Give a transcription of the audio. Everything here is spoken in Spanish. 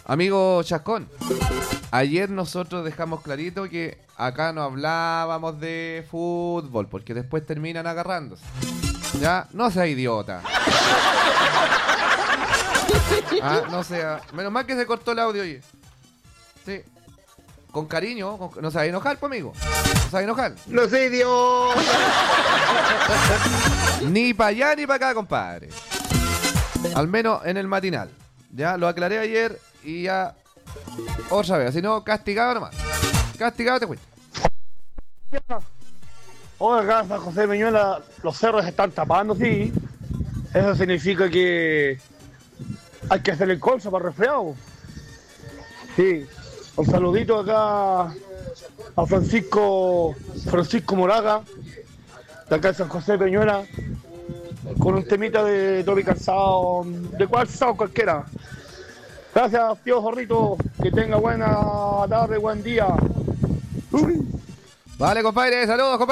Amigo Chascón, ayer nosotros dejamos clarito que acá no hablábamos de fútbol, porque después terminan agarrándose. Ya, no sea idiota. No sea. Menos mal que se cortó el audio, oye. Sí. Con cariño, no se va a enojar, pues, amigo. No se va a enojar. No sé, Dios. Ni para allá ni para acá, compadre. Al menos en el matinal. Ya, lo aclaré ayer y ya. Otra vez, si no, castigado nomás. Castigado te fuiste. Hoy acá en San José de Peñuela los cerros se están tapando, sí. Eso significa que hay que hacer el colso para el resfriado. Sí. Un saludito acá a Francisco Moraga, de acá de San José de Peñuela, con un temita de Tropical Sound, de cual sound cualquiera. Gracias, tío Zorrito, que tenga buena tarde, buen día. Vale, compadre, saludos, compadre.